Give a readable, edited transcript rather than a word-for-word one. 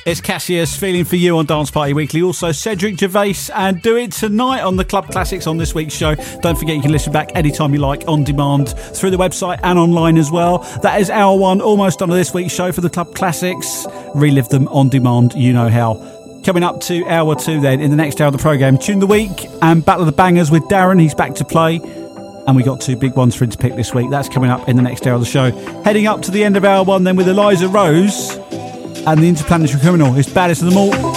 It's Cassius, Feeling For You on Dance Party Weekly. Also, Cedric Gervais and Do It Tonight on the Club Classics on this week's show. Don't forget you can listen back anytime you like on demand through the website and online as well. That is hour one, almost done of this week's show for the Club Classics. Relive them on demand, you know how. Coming up to hour two then, in the next hour of the programme, Tune the Week and Battle of the Bangers with Darren. He's back to play. And we got two big ones for him to pick this week. That's coming up in the next hour of the show. Heading up to the end of hour one then with Eliza Rose and the Interplanetary Criminal. It's baddest of them all.